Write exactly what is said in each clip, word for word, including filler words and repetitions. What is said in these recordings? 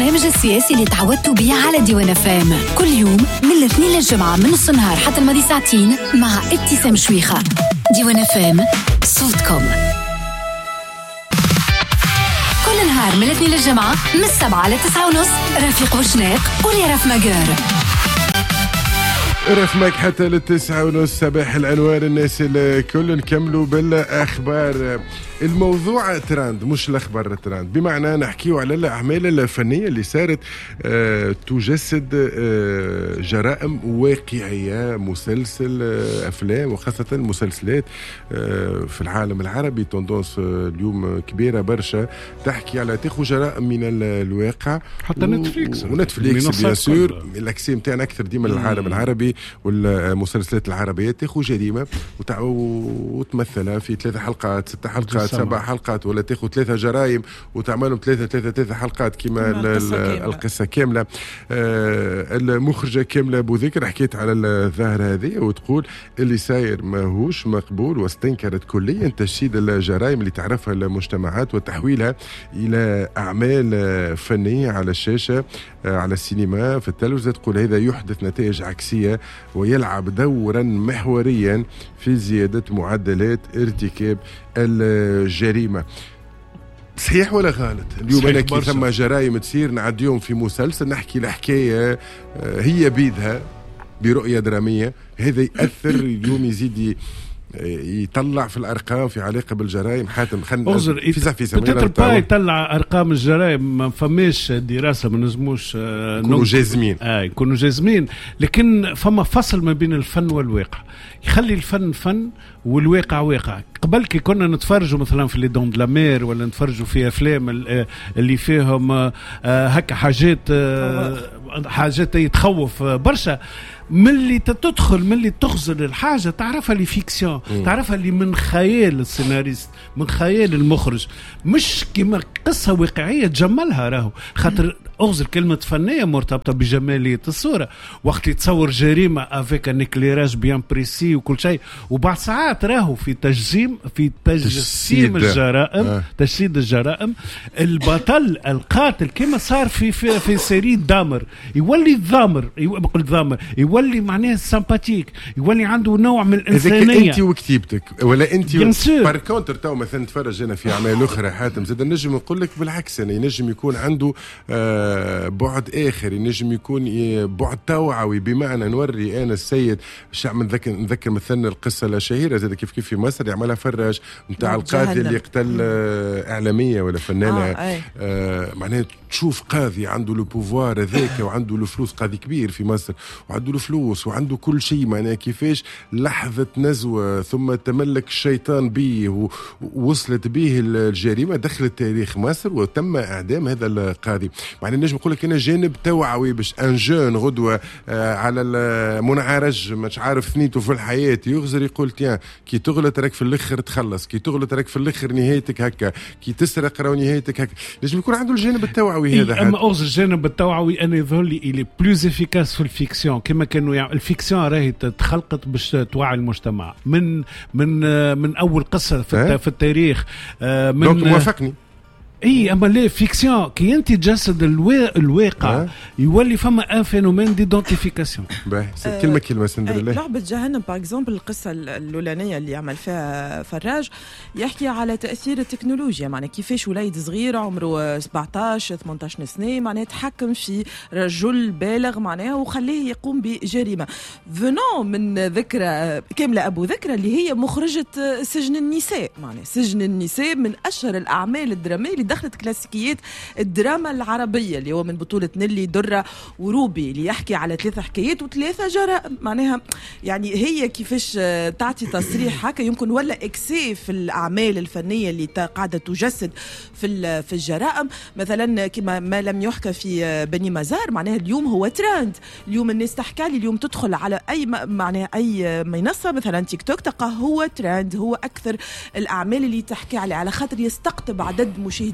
البرنامج السياسي اللي تعودتوا بيه على ديوان اف ام كل يوم من الاثنين للجمعة من نص النهار حتى الماضي ساعتين مع ابتسام شويخة. ديوان اف ام صوتكم كل نهار من الاثنين للجمعة من السبعة لتسعة ونص. رفيق وشناق وليرف مجار رفمك حتى للتسعة ونص. صباح الأنوار الناس الكل. نكملوا بالأخبار. الموضوع تراند مش الأخبار تراند، بمعنى نحكيو على الأعمال الفنية اللي صارت آه تجسد آه جرائم واقعية، مسلسل آه أفلام وخاصة مسلسلات آه في العالم العربي. توندونس آه اليوم كبيرة برشا تحكي على تاخو جرائم من الواقع. حتى نتفليكس ونتفليكس بيان سور الأكسي متاعنا أكثر ديما العالم العربي والمسلسلات العربية تاخو جريمة وتمثلها في ثلاثة حلقات ستة حلقات سبع حلقات، ولا تاخو ثلاثة جرائم وتعملهم ثلاثة ثلاثة ثلاثة حلقات كما القصة كاملة. آه المخرجة كاملة أبو ذكر حكيت على الظاهرة هذه وتقول اللي ساير ماهوش مقبول، واستنكرت كليا تجسيد الجرائم اللي تعرفها المجتمعات وتحويلها إلى أعمال فنية على الشاشة آه على السينما في التلفزة. تقول هذا يحدث نتائج عكسية ويلعب دورا محوريا في زيادة معدلات ارتكاب الجريمة. صحيح ولا غلط؟ اليوم أنا كي ثم جرائم تصير نعديهم في مسلسل نحكي الحكاية هي بيدها برؤية درامية، هذا يأثر اليوم يزيد يطلع في الارقام في علاقه بالجرائم. حاتم خلينا في في بتتر يطلع ارقام الجرائم، ما فماش دراسه ما نجموش نكونوا جازمين اه يكونوا جازمين، لكن فما فصل ما بين الفن والواقع، يخلي الفن فن والواقع واقع. قبل كي كنا نتفرجوا مثلا في لي دون دو لا مير ولا نتفرجوا في افلام اللي فيهم هكا حاجات حاجات يتخوف برشا، من اللي تدخل من اللي تغزل الحاجة تعرفها لي فيكسيون، تعرفها لي من خيال السيناريست من خيال المخرج، مش كما قصة واقعية تجملها. راهو خاطر أغزل كلمة فنية مرتبطة بجمالية الصورة، وقت يتصور جريمة افيك ان اكليراج بيان بريسي وكل شيء، وبعد ساعات راهو في تجسيم في تجسيم الجرائم آه. تجسيد الجرائم البطل القاتل كما صار في في, في سيري دامر يولي الضامر بقول ضامر يولي معناه سامباتيك، يولي عنده نوع من الإنسانية. انت وكتيبتك ولا انت بار كونتر تو مثلا نتفرج انا في اعمال اخرى حاتم زاد نجم نقول لك بالعكس، يعني ينجم يكون عنده آه بعد اخر، ينجم يكون بعد توعوي، بمعنى نوري انا السيد الشعب. نذكر نذكر مثلا القصه الشهيره زاد كيف كيف في مصر يعملها فراج نتاع القاضي اللي قتل آه اعلاميه ولا فنانه آه آه معناه تشوف قاضي عنده لو بوفوار هذاك وعنده له فلوس، قاضي كبير في مصر وعنده له فلوس وعنده كل شيء، معناه كيفاش لحظة نزوة ثم تملك الشيطان به ووصلت به الجريمة دخلت تاريخ مصر وتم إعدام هذا القاضي. معناه نجم نقول لك أنا جانب توعوي باش أن جون غدوة آه على المنعرج مش عارف ثنيته في الحياة يغزر يقول تيان كي تغلط راك في الآخر تخلص، كي تغلط راك في الآخر نهايتك هكا، كي تسرق راهو نهايتك هكا. نجم يكون عنده الجانب التوعوي إيه هذا. أما أغزر الجانب التوعوي أنا يظهر لي إلي بلوز إفيكاس في الفيكسيون، كما كانوا يعني الفيكسيون راهي تخلقت باش توعي المجتمع من من من اول قصه في, في التاريخ من دونك موافقني. اي اما ليه فيكسيون كي انت تجسد الوا... الواقع أه؟ يولي فما ان فينومين ديدونتيفيكاسيون. باهي أه كلمه كلمه سندر الله. لعبه جهنم باغ اكزومبل القصه الاولانيه اللي عمل فيها فراج يحكي على تاثير التكنولوجيا، معناها كيفاش وليد صغير عمره سبعطاش ثمنطاش سنه معناها يتحكم في رجل بالغ معناها وخليه يقوم بجريمه. فنون من ذكرى كامله ابو ذكرى اللي هي مخرجه سجن النساء، معناها سجن النساء من اشهر الاعمال الدراميه اللي دخلت كلاسيكيات الدراما العربية، اللي هو من بطولة نيلي درة وروبي، اللي يحكي على ثلاثة حكايات وثلاثة جرائم. معناها يعني هي كيفاش تعطي تصريح هكا يمكن ولا اكسي في الأعمال الفنية اللي قاعدة تجسد في في الجرائم. مثلا كما ما لم يحكى في بني مزار، معناها اليوم هو ترند، اليوم الناس تحكي لي اليوم تدخل على أي معناها أي منصة مثلا تيك توك تلقى هو ترند، هو أكثر الأعمال اللي تحكي عليه على خاطر يستقطب عدد مشاهدين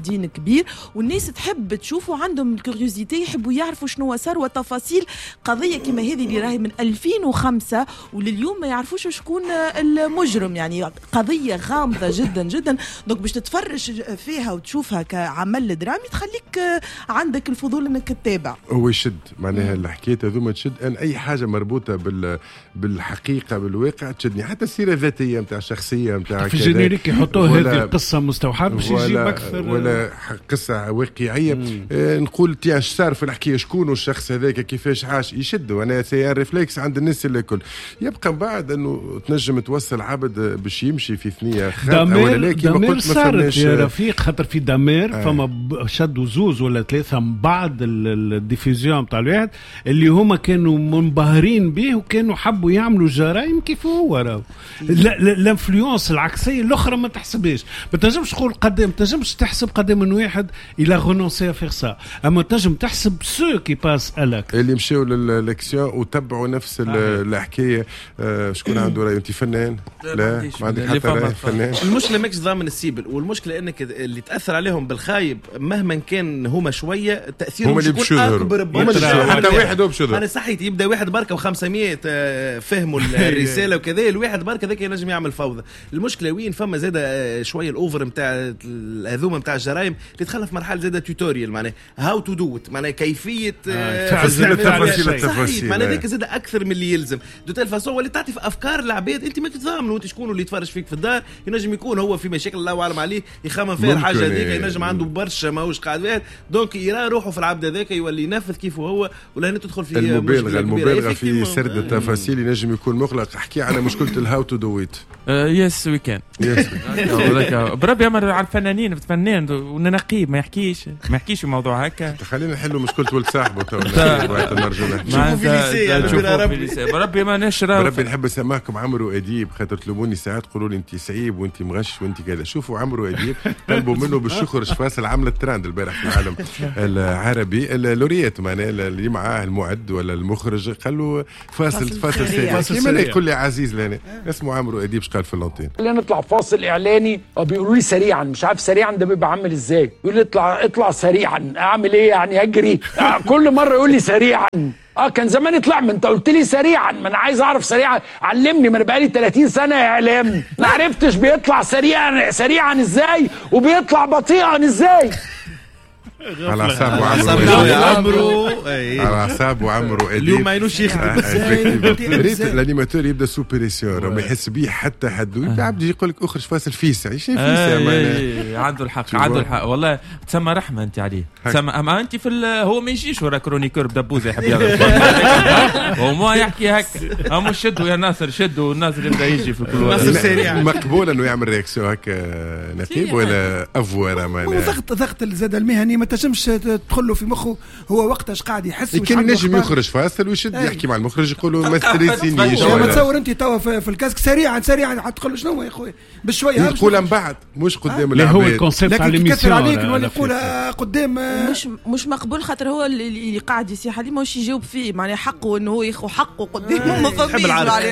مشاهدين كبير، والناس تحب تشوفوا، عندهم الكوريوزيتي، يحبوا يعرفوا شنو صار وتفاصيل قضيه كما هذه اللي راهي من ألفين وخمسة ولليوم ما يعرفوش شكون المجرم. يعني قضيه غامضه جدا جدا. دونك باش تتفرج فيها وتشوفها كعمل درامي تخليك عندك الفضول انك تتابع. هو يشد معناها الحكايه هذوما تشد. ان اي حاجه مربوطه بال بالحقيقه بالواقع تشدني، حتى السيره الذاتيه نتاع الشخصيه نتاع في الجينيريك يحطوه هذه قصه مستوحاه باش يجيب اكثر، ولا قصه واقعيه. آه نقول تي اش صار في الحكايه، شكون الشخص هذاك، كيفاش عاش، يشدوا. انا سي ريفلكس عند الناس اللي الكل. يبقى من بعد انه تنجم توصل عبد باش يمشي في ثنيه خاطئه ولا لا كيما قلت ما فهمناش يا رفيق. خاطر في دامير آه. فما شدوا زوز ولا ثلاثه من بعد الديفيزيون تاع الواحد اللي هما كانوا منبهرين به وكانوا حبوا يعملوا جرائم كيف هو راهو. الانفلونس العكسيه الاخرى ما تحسبهاش. ما تنجمش تقول قدام، ما تنجمش تحسب قدام من واحد الى غونونسي فيغ سا، اما تنجم تحسب سو كي باس الك اللي مشاو للإلكسيون وتبعوا نفس آه. الحكايه. آه شكون عنده راي؟ انت فنان؟ لا ما عندك حتى راي فنان. المشكله ماكش ضامن السيبل، والمشكله انك اللي تاثر عليهم بالخايب مهما كان هما شويه تاثيرهم يكون اكبر برشا. حتى واحد هو بشذر. انا صحيت يبدا واحد بركه وخمسمية فهموا الرساله وكذا، الواحد بركه ذاك ينجم يعمل فوضى. المشكله وين فما زاده شويه الاوفر نتاع الهذوما نتاع الجرائم اللي دخلنا في مرحله زاده توتوريال، معناها هاو تو دو ات، معناها كيفيه تفاصيل التفاصيل التفاصيل معناها ذاك زاده اكثر من اللي يلزم. دو تيل فاسون واللي تعطي في افكار العباد انت ما تتضامن وانت شكون اللي يتفرج فيك في الدار. ينجم يكون هو في مشاكل الله اعلم عليه، يخمم فيها الحاجه هذيك، ينجم عنده برشا ماهوش قاعد واحد، دونك يرى روحه في العبد هذاك يولي ينفذ كيف هو، ولا تدخل في المبالغه المبالغه في سرد التفاصيل. ينجم يكون مغلق. احكي على مشكله الهاو تو دو ات. يس وي كان بربي امر على الفنانين الفنان وننقيه ما يحكيش ما يحكيش الموضوع هكا. خلينا نحلوا مشكله ولد صاحبه تو نرجع نشوفوا في ليسي. بربي ما نشرب. بربي نحب نسمعكم عمرو اديب، خاطر تلوموني ساعات تقولوا لي انت سعيب وانت مغش وانت كذا. شوفوا عمرو اديب طلبوا منه باش يخرج فاصل عمل الترند البارح في العالم العربي. اللوريات معناها اللي معاه المعد ولا المخرج قال له فاصل فاصل سريع كيما يقول لي عزيز لنا اسمه عمرو اديب. قال في اللونتين خلينا نطلع فاصل اعلاني. بيقولوا لي سريعا، مش عارف سريعا ده بيبقى عامل ازاي. يقول لي اطلع اطلع سريعا. اعمل ايه يعني؟ اجري؟ كل مره يقول لي سريعا. اه كان زمان يطلع. ما انت قلت لي سريعا، ما انا عايز اعرف سريعا. علمني، ما انا بقالي ثلاثين سنه يا اعلام ما عرفتش بيطلع سريعا سريعا ازاي وبيطلع بطيئا ازاي. على حساب عمرو على حساب عمرو اليوم ما ينوش يخدم. ريت الانيماتور يبدا سوبريسيون ما يحس بيه حتى حد. يبدا عبد يقول لك اخرج فاصل فيسع. ايش فيسع؟ عنده الحق عنده الحق والله. تسمى رحمه انت عليه. تسمى اما انت في هو ما يجيش ورا كرونيكور بدبوزه يحب يعرف هو ما يحكي هكا. هم شدوا يا ناصر شدوا والناصر يبدا يجي في كل وقت. مقبول انه يعمل رياكسيون هكا نقيب ولا افوره؟ ما ضغط ضغط الزاد المهني ما تنجمش تدخل له في مخه هو وقتاش قاعد يحس. كان ينجم يخرج فاصل ويشد يحكي مع المخرج يقول له ما ستريسينيش. ما تصور انت توا في الكاسك سريعا سريعا حتقول له شنو يا خويا بشويه يقولها من بعد مش قدام العباد. هو الكونسيبت تاع ليميسيون عليك نولي نقولها قدام. مش مش مقبول خاطر هو اللي قاعد يسيح عليه ماهوش يجاوب فيه. معناها حقه انه هو ياخذ حقه قدامه. ما فهمش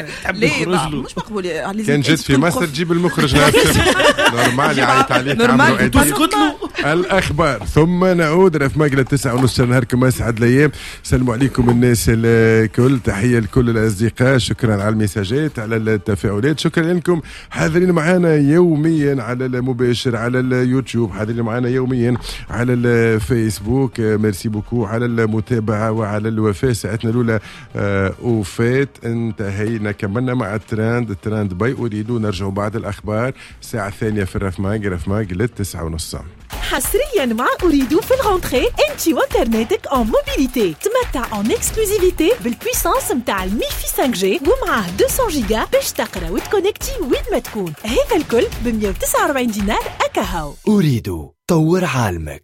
ليه مش مقبول. كان جيت في مصر تجيب المخرج نفسه نورمال يعيط عليك عمرو تسكت له. الاخبار ثم نعود في مقلة تسعة ونص. نهاركم اسعد الايام. سلموا عليكم الناس الكل. تحيه لكل الاصدقاء. شكرا على المساجات على التفاعلات. شكرا لكم. حاضرين معنا يوميا على المباشر على اليوتيوب، حاضرين معنا يوميا على الفيسبوك. ميرسي بوكو على المتابعه وعلى الوفاء. ساعتنا الاولى آه وفات انتهينا. كملنا مع الترند الترند باي أريد. نرجع بعد الاخبار الساعه الثانيه في الرفماق رفماق للتسعة ونص. حصريا مع أريد في الغونتري انتي وانترنتك اون موبيليتي. تمتع اون اكسكلوزيفيتي بالبويسانس متاع الميفي خمسة جي ومعاه مئتين جيجا باش تقرا وتكونكتي وين ما تكون. هذا الكل ب مئة وتسعة وأربعين دينار اكاهو. أريد طور عالمك.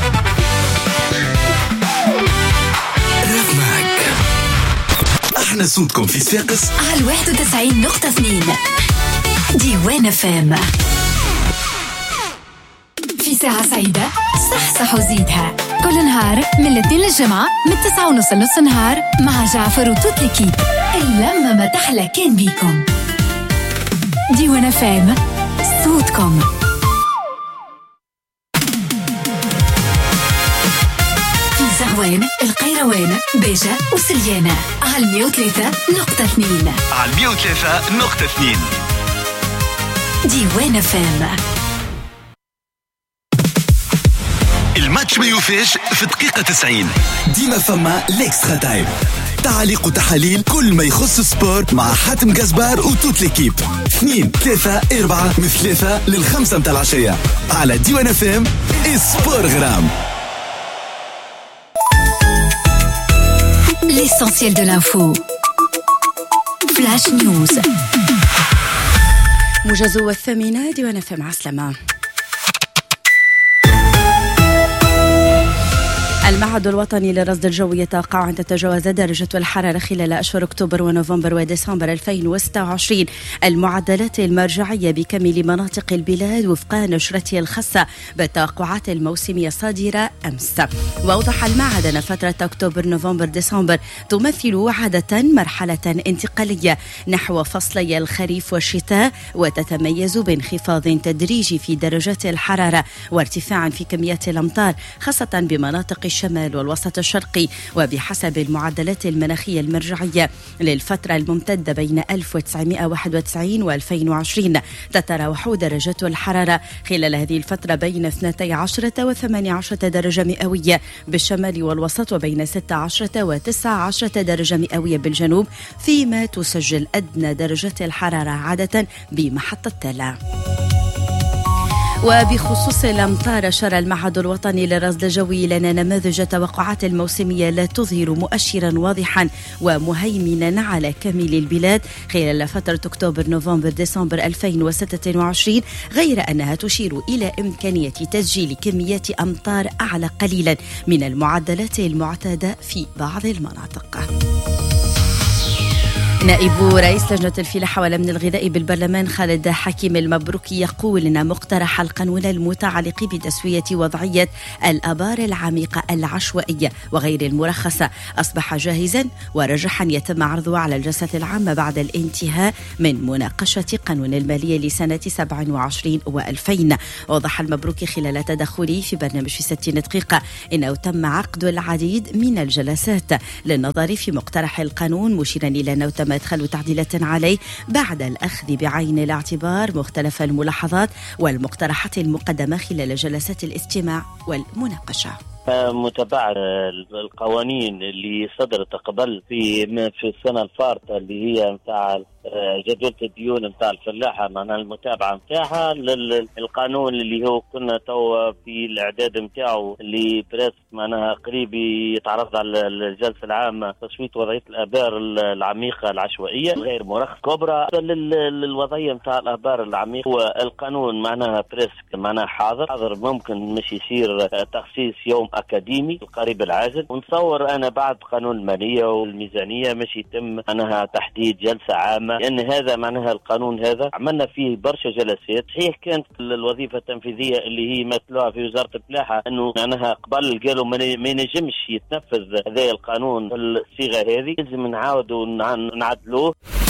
رفماك احنا صوتكم في ساقس على واحد وتسعين نقطة اثنين ديوان فام. في ساعة سعيدة صح وزيدها كل نهار من الاثنين للجمعة من التسعة ونص لنص نهار مع جعفر وتوت ليكيب. اللمة ما تحلى كان بيكم. ديوان فام صوتكم. حلوان، القيروان، بيجة وسليانة. على مية وثلاثة نقطة اثنين. على مية وثلاثة نقطة اثنين ديوان فام. الماتش ما يوفاش في دقيقة تسعين. ديما فما ليكسترا تايم، تعليق وتحاليل كل ما يخص السبور مع حاتم جزبار وتوت ليكيب. اثنين ثلاثة أربعة من ثلاثة للخمسة متاع العشية على ديوان فام. سبور غرام. L'essentiel de l'info. Flash News. موجز الثامنة ديوان فام. عسلامة. المعهد الوطني للرصد الجوي يتوقع أن تتجاوز درجة الحرارة خلال أشهر أكتوبر ونوفمبر وديسمبر ألفين وستة وعشرين المعدلات المرجعية بكامل مناطق البلاد وفق نشرته الخاصة بالتوقعات الموسمية الصادرة أمس. وأوضح المعهد أن فترة أكتوبر نوفمبر ديسمبر تمثل عادة مرحلة انتقالية نحو فصلي الخريف والشتاء، وتتميز بانخفاض تدريجي في درجات الحرارة وارتفاع في كميات الأمطار خاصة بمناطق الشمال والوسط الشرقي. وبحسب المعدلات المناخية المرجعية للفترة الممتدة بين ألف وتسعمائة وواحد وتسعين وألفين وعشرين تتراوح درجات الحرارة خلال هذه الفترة بين اثنتي عشرة وثمانية عشرة درجة مئوية بالشمال والوسط، وبين ستة عشرة وتسعة عشرة درجة مئوية بالجنوب، فيما تسجل أدنى درجات الحرارة عادة بمحطة تلا. وبخصوص الأمطار، أشار المعهد الوطني للرصد الجوي لنا نماذج التوقعات الموسمية لا تظهر مؤشرا واضحا ومهيمنا على كامل البلاد خلال فترة أكتوبر نوفمبر ديسمبر ألفين وستة وعشرين، غير أنها تشير إلى إمكانية تسجيل كميات أمطار أعلى قليلا من المعدلات المعتادة في بعض المناطق. نائب رئيس لجنة الفلاحة والأمن الغذائي بالبرلمان خالد حكيم المبروكي يقول أن مقترح القانون المتعلق بتسوية وضعية الآبار العميقة العشوائية وغير المرخصة أصبح جاهزا ورجح أن يتم عرضه على الجلسة العامة بعد الانتهاء من مناقشة قانون المالية لسنة سبعة وعشرين وألفين. وضح المبروكي خلال تدخله في برنامج في ستين دقيقة أنه تم عقد العديد من الجلسات للنظر في مقترح القانون، مشيرا إلى أنه تم إدخال تعديلات عليه بعد الأخذ بعين الاعتبار مختلف الملاحظات والمقترحات المقدمة خلال جلسات الاستماع والمناقشة. متابعة القوانين اللي صدرت قبل في في السنة الفارطة اللي هي متاع جدولة الديون متاع الفلاحة، معناها المتابعة متاعها للقانون اللي هو كنا تو في الإعداد متاعه اللي بريس معناها قريب يتعرض على الجلسة العامة، تصويت وضعية الآبار العميقة العشوائية غير مرخص كبرى. للوضعية متاع الآبار العميقة هو القانون معناها بريس معناها حاضر حاضر ممكن مش يصير تخصيص يوم أكاديمي القريب العاجل. ونصور أنا بعد قانون المالية والميزانية مش يتم أنها تحديد جلسة عامة، لأن هذا معناها القانون هذا عملنا فيه برشا جلسات. صحيح كانت الوظيفة التنفيذية اللي هي مثلوها في وزارة الفلاحة أنه معناها قبل قالوا ما ينجمش يتنفذ هذا القانون بالصيغة هذه، لازم نعاودوا نعدلوه.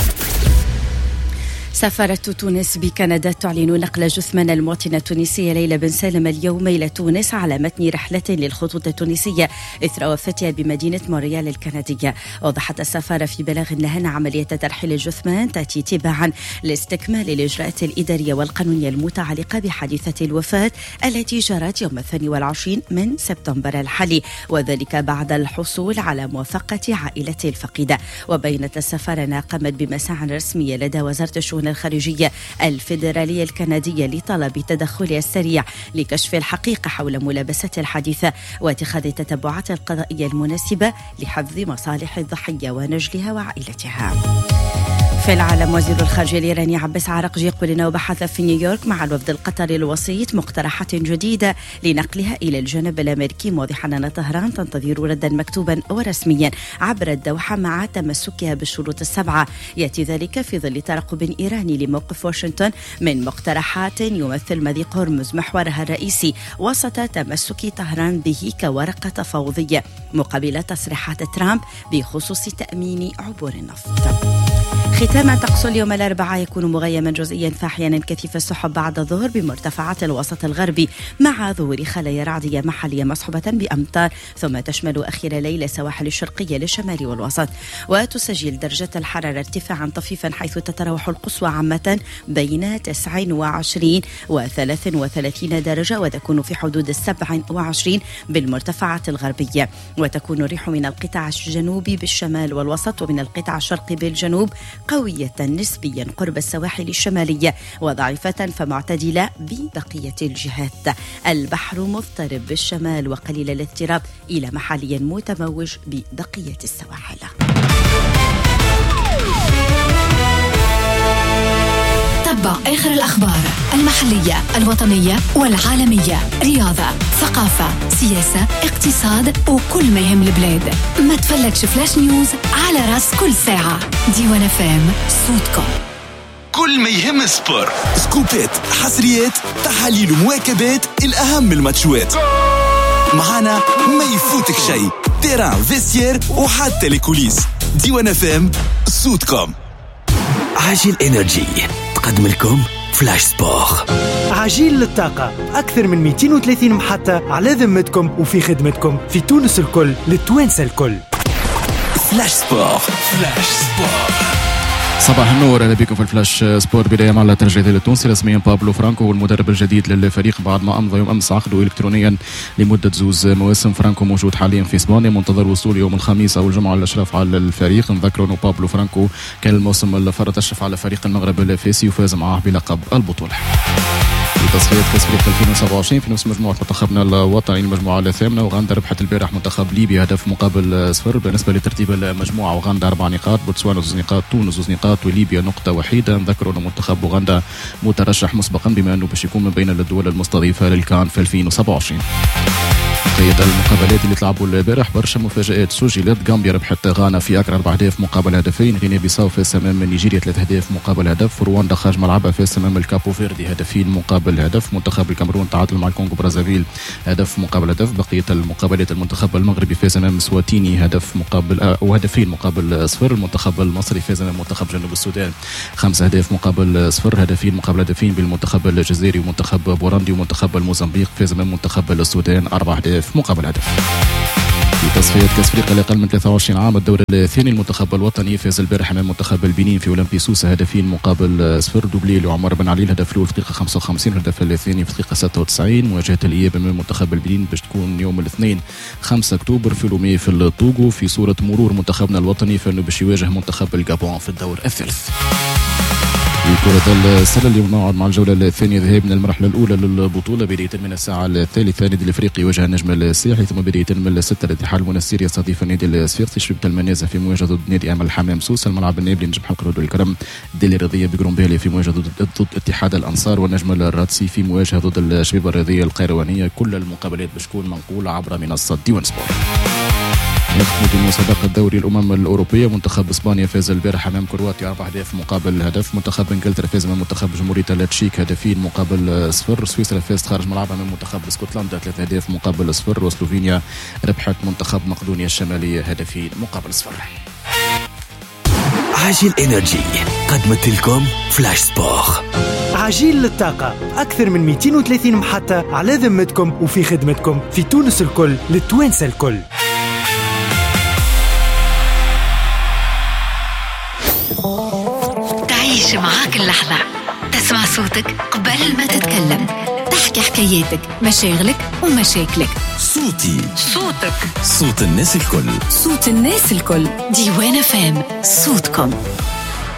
سفارة تونس بكندا تعلن نقل جثمان المواطنة التونسية ليلى بن سالم اليوم إلى تونس على متن رحلة للخطوط التونسية إثر وفاتها بمدينة مونريال الكندية. وضحت السفارة في بلاغ أن عملية ترحيل الجثمان تأتي تباعا لاستكمال الإجراءات الإدارية والقانونية المتعلقة بحادثة الوفاة التي جرت يوم الثاني والعشرين من سبتمبر الحالي، وذلك بعد الحصول على موافقة عائلة الفقيدة. وبينت السفارة أنها قامت بمساعي رسمية لدى وزارة الشؤون الخارجية الفيدرالية الكندية لطلب تدخلها السريع لكشف الحقيقة حول ملابسة الحادثة واتخاذ التتبعات القضائية المناسبة لحفظ مصالح الضحية ونجلها وعائلتها. في العالم، وزير الخارجية الإيراني عباس عراقجي يقول أنه بحث في نيويورك مع الوفد القطري الوسيط مقترحات جديدة لنقلها إلى الجانب الأمريكي، موضحا أن طهران تنتظر ردا مكتوبا ورسميا عبر الدوحة مع تمسكها بالشروط السبعة. يأتي ذلك في ظل ترقب إيراني لموقف واشنطن من مقترحات يمثل مضيق هرمز محورها الرئيسي، وسط تمسك طهران به كورقة تفاوضية مقابل تصريحات ترامب بخصوص تأمين عبور النفط. ختاما طقس اليوم الأربعاء يكون مغيما جزئيا فأحيانا كثيف السحب بعد الظهر بمرتفعات الوسط الغربي مع ظهور خلايا رعدية محلية مصحوبة بأمطار، ثم تشمل أخير الليل السواحل الشرقية للشمال والوسط. وتسجل درجة الحرارة ارتفاعا طفيفا حيث تتراوح القصوى عامة بين تسعة وعشرين وثلاثة وثلاثين درجة، وتكون في حدود السبع وعشرين بالمرتفعات الغربية. وتكون الريح من القطاع الجنوبي بالشمال والوسط ومن القطاع الشرقي بالجنوب قوية نسبيا قرب السواحل الشمالية، وضعيفة فمعتدلة ببقية الجهات. البحر مضطرب بالشمال وقليل الاضطراب إلى محليا متموج ببقية السواحل. تابع آخر الأخبار المحلية الوطنية والعالمية، رياضة، ثقافة، سياسة، اقتصاد وكل ما يهم البلاد. ما تفلتش فلاش نيوز على راس كل ساعة. ديوان فام صوتكم. كل ما يهم السبور، سكوبات، حصريات، تحاليل ومواكبات الأهم الماتشات. معانا ما يفوتك شيء، تيران، فيستير وحتى الكوليس. ديوان فام صوتكم. عاجل انرجي تقدم لكم فلاش سبور. عجيل للطاقة، أكثر من مئتين وثلاثين محطة على ذمتكم وفي خدمتكم في تونس الكل للتوانسة الكل. فلاش سبور. فلاش سبور. صباح النور، اهلا بكم في الفلاش سبور. بدايه مع الترجي التونسي رسميا بابلو فرانكو والمدرب الجديد للفريق بعد ما امضى يوم امس عقده الكترونيا لمده زوز مواسم. فرانكو موجود حاليا في اسبانيا، منتظر وصول يوم الخميس او الجمعه للاشراف على الفريق. نذكروا انه بابلو فرانكو كان الموسم الفرد اشرف على فريق المغرب الافاسي وفاز معه بلقب البطوله. في تصفيات كاس افريقيا ألفين وسبعة وعشرين في نفس مجموعه منتخبنا الوطني المجموعه الثامنه، وغندا ربحت البارح منتخب ليبيا هدف مقابل صفر. بالنسبه لترتيب المجموعه، وغندا اربع نقاط، بوتسوانا زوج نقاط، تونس زوج نقاط، وليبيا نقطه وحيده. نذكروا ان منتخب اوغندا مترشح مسبقا بما انه باش يكون من بين الدول المستضيفه للكان في ألفين وسبعة وعشرين. بقية المقابلات اللي تلعبوا البارح برشا مفاجآت سجلت. غامبيا ربحت غانا في أكرا أربع أهداف مقابل هدفين. غينيا بيساو فاز أمام نيجيريا ثلاث أهداف مقابل هدف. رواندا خارج ملعبها فاز أمام الكابو فيردي هدفين مقابل هدف. منتخب الكاميرون تعادل مع الكونغو برازافيل هدف مقابل هدف. بقية المقابلات المنتخب المغربي فاز أمام سواتيني هدف مقابل وهدفين مقابل صفر. المنتخب المصري فاز أمام منتخب جنوب السودان خمس أهداف مقابل صفر، هدفين مقابل هدفين بالمنتخب الجزائري ومنتخب بوراندي. ومنتخب الموزمبيق فاز أمام منتخب السودان أربع أهداف مقابل هدف. في تصفيات كاس افريقيا لاقل من ثلاثة وعشرين عام الدور الثاني، المنتخب الوطني فاز البارح امام منتخب البنين في اولمبي سوسه هدفين مقابل صفر. دوبلي لعمر بن علي، الهدف الاول في الدقيقه خمسة وخمسين، الهدف الثاني في الدقيقه ستة وتسعين. مواجهه الاياب امام منتخب البنين باش تكون يوم الاثنين خمسة اكتوبر في لومي في الطوغو. في صوره مرور منتخبنا الوطني فانه باش يواجه منتخب الجابون في الدور الثالث. في كرة السلة اليوم نقعد مع الجولة الثانية ذهاب من المرحلة الأولى للبطولة. بداية من الساعة الثالثة نادي الإفريقي يواجه النجم الساحلي، ثم بداية من الستة الاتحاد المنستير يستضيف النادي الصفاقسي. شبيبة المنازة في مواجهة ضد نادي أمل حمام سوسة. الملعب النابلي نجم حلقة رود الكرم ديلي الرياضية بقرومبالي في مواجهة ضد, ضد اتحاد الأنصار. والنجم الرادسي في مواجهة ضد الشبيبة الرياضية القيروانية. كل المقابلات باش تكون منقولة عبر منصة ديوان سبور. نختم مسابقة دوري الأمم الأوروبية. منتخب إسبانيا فاز البارح أمام كرواتيا أربع أهداف مقابل هدف. منتخب إنجلترا فاز أمام منتخب جمهورية التشيك هدفين مقابل صفر. سويسرا فاز خارج ملعبها أمام منتخب اسكتلندا ثلاث أهداف مقابل صفر. وسلوفينيا ربحت منتخب مقدونيا الشمالية هدفين مقابل صفر. عاجل انرجي قدمت لكم فلاش سبور. عجيل للطاقة، أكثر من مئتين وثلاثين محطة على ذمتكم وفي خدمتكم في تونس الكل للتوانسة الكل. تعيش معاك اللحظة، تسمع صوتك قبل ما تتكلم، تحكي حكاياتك، مشاغلك ومشاكلك. صوتي، صوتك، صوت الناس الكل، صوت الناس الكل. ديوان فام صوتكم.